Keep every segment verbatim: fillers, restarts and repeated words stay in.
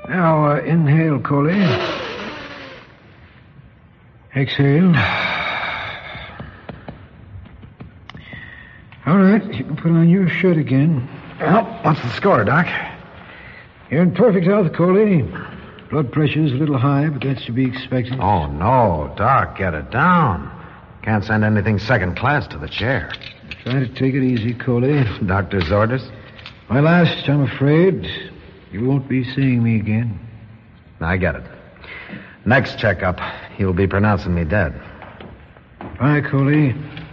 Now, uh, inhale, Coley. Exhale. All right, you can put on your shirt again. Well, what's the score, Doc? You're in perfect health, Coley. Blood pressure's a little high, but that's to be expected. Oh, no, Doc, get it down. Can't send anything second class to the chair. Try to take it easy, Coley. Doctor's orders? My last, I'm afraid. You won't be seeing me again. I get it. Next checkup, he'll be pronouncing me dead. Bye, Coley.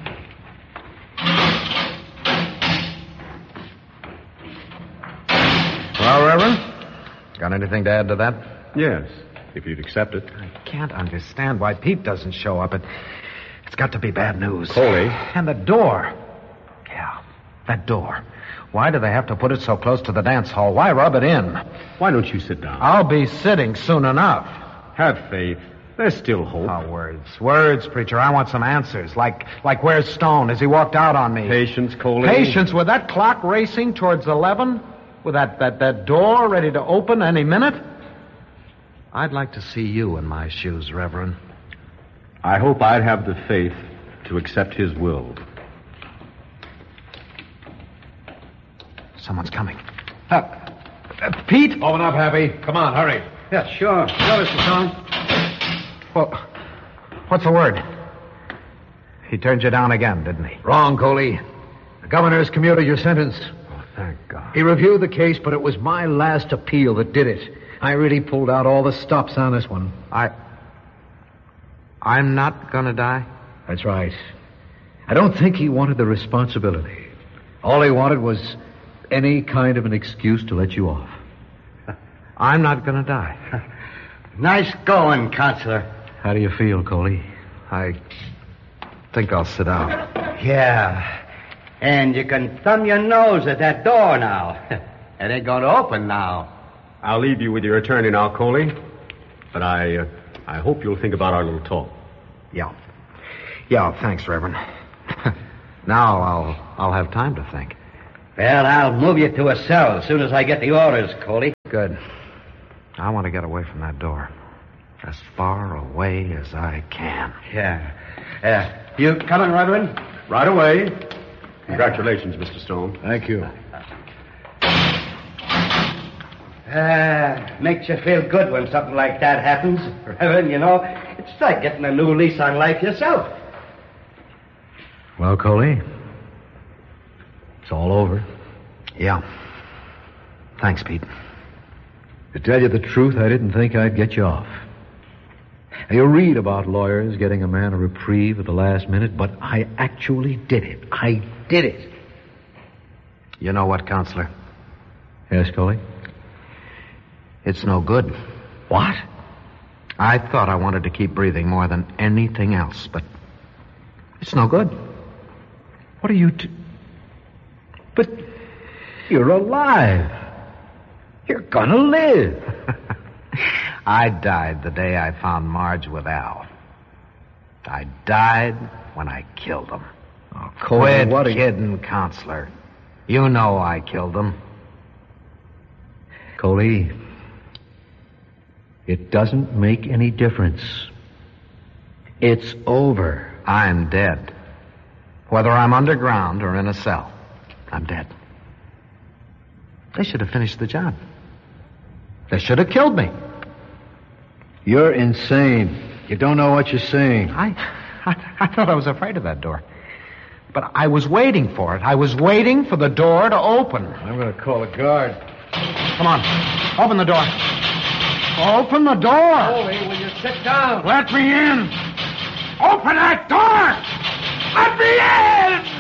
Well, Reverend? Got anything to add to that? Yes, if you'd accept it. I can't understand why Pete doesn't show up. It, it's got to be bad news. Coley. And the door. Yeah, that door. Why do they have to put it so close to the dance hall? Why rub it in? Why don't you sit down? I'll be sitting soon enough. Have faith. There's still hope. Oh, words. Words, preacher. I want some answers. Like, like where's Stone? Has he walked out on me? Patience, Coley. Patience with that clock racing towards eleven? With that, that, that door ready to open any minute? I'd like to see you in my shoes, Reverend. I hope I'd have the faith to accept his will. Someone's coming. Uh, uh, Pete? Open up, Happy. Come on, hurry. Yeah, sure. Sure, Mister Stone. Well, what's the word? He turned you down again, didn't he? Wrong, Coley. The governor's commuted your sentence. Oh, thank God. He reviewed the case, but it was my last appeal that did it. I really pulled out all the stops on this one. I... I'm not gonna die? That's right. I don't think he wanted the responsibility. All he wanted was any kind of an excuse to let you off. I'm not gonna die. Nice going, Counselor. How do you feel, Coley? I think I'll sit down. Yeah. And you can thumb your nose at that door now. It ain't going to open now. I'll leave you with your attorney now, Coley. But I, uh, I hope you'll think about our little talk. Yeah. Yeah, thanks, Reverend. Now I'll, I'll have time to think. Well, I'll move you to a cell as soon as I get the orders, Coley. Good. I want to get away from that door. As far away as I can. Yeah. Uh, you coming, Reverend? Right away. Congratulations, Mister Stone. Thank you. Uh, makes you feel good when something like that happens, Reverend, you know. It's like getting a new lease on life yourself. Well, Coley, it's all over. Yeah. Thanks, Pete. To tell you the truth, I didn't think I'd get you off. You read about lawyers getting a man a reprieve at the last minute, but I actually did it. I did it. You know what, Counselor? Yes, Coley? It's no good. What? I thought I wanted to keep breathing more than anything else, but it's no good. What are you t- But you're alive. You're gonna live. I died the day I found Marge with Al. I died when I killed him. Oh, Coley, Quit what are you... kidding, Counselor. You know I killed him. Coley, it doesn't make any difference. It's over. I'm dead. Whether I'm underground or in a cell, I'm dead. They should have finished the job. They should have killed me. You're insane. You don't know what you're saying. I, I, I thought I was afraid of that door. But I was waiting for it. I was waiting for the door to open. I'm going to call a guard. Come on. Open the door. Open the door. Coley, will you sit down? Let me in. Open that door. Let me in.